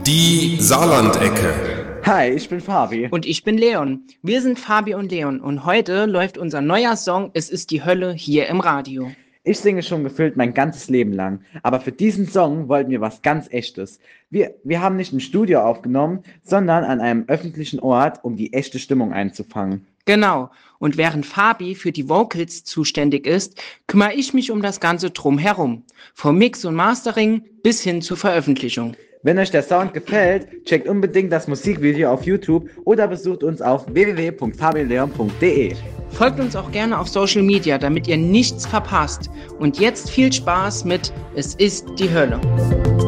Die Saarlandecke. Hi, ich bin Fabi. Und ich bin Leon. Wir sind Fabi und Leon und heute läuft unser neuer Song Es ist die Hölle hier im Radio. Ich singe schon gefühlt mein ganzes Leben lang, aber für diesen Song wollten wir was ganz Echtes. Wir haben nicht im Studio aufgenommen, sondern an einem öffentlichen Ort, um die echte Stimmung einzufangen. Genau. Und während Fabi für die Vocals zuständig ist, kümmere ich mich um das Ganze drumherum. Vom Mix und Mastering bis hin zur Veröffentlichung. Wenn euch der Sound gefällt, checkt unbedingt das Musikvideo auf YouTube oder besucht uns auf www.fabileon.de. Folgt uns auch gerne auf Social Media, damit ihr nichts verpasst. Und jetzt viel Spaß mit Es ist die Hölle.